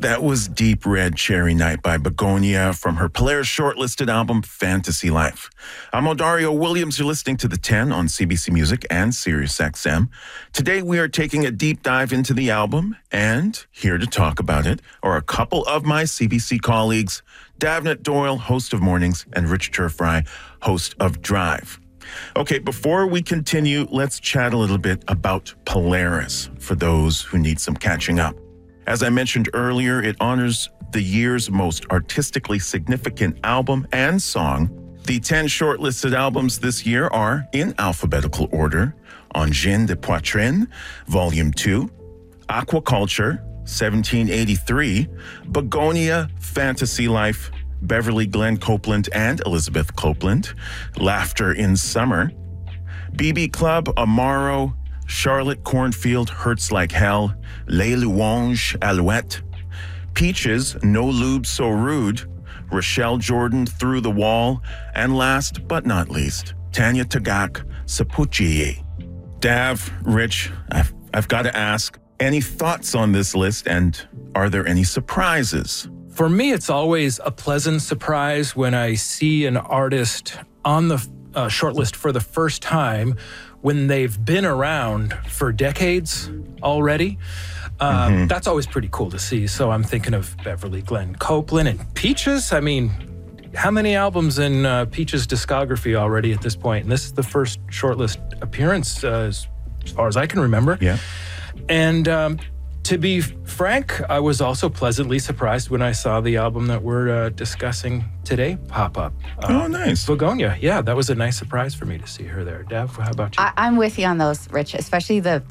That was Deep Red Cherry Night by Begonia from her Polaris shortlisted album, Fantasy Life. I'm Odario Williams. You're listening to The 10 on CBC Music and SiriusXM. Today, we are taking a deep dive into the album, and here to talk about it are a couple of my CBC colleagues, Davnit Doyle, host of Mornings, and Rich Turfry, host of Drive. Okay, before we continue, let's chat a little bit about Polaris for those who need some catching up. As I mentioned earlier, it honors the year's most artistically significant album and song. The 10 shortlisted albums this year are, in alphabetical order, Angine de Poitrine, Volume 2, Aquaculture, 1783, Begonia, Fantasy Life, Beverly Glenn Copeland and Elizabeth Copeland, Laughter in Summer, BB Club, Amaro, Charlotte Cornfield, Hurts Like Hell, Les Louanges, Alouette, Peaches, No Lube So Rude, Rochelle Jordan, Through the Wall, and last but not least, Tanya Tagaq, Sapuchi. Dav, Rich, I've got to ask, any thoughts on this list, and are there any surprises? For me, it's always a pleasant surprise when I see an artist on the shortlist for the first time when they've been around for decades already. That's always pretty cool to see. So I'm thinking of Beverly Glenn Copeland and Peaches. I mean, how many albums in Peaches' discography already at this point? And this is the first shortlist appearance as far as I can remember. Yeah. And to be frank, I was also pleasantly surprised when I saw the album that we're discussing today pop up. Oh, nice. Begonia. Yeah, that was a nice surprise for me to see her there. Dav, how about you? I'm with you on those, Rich, especially the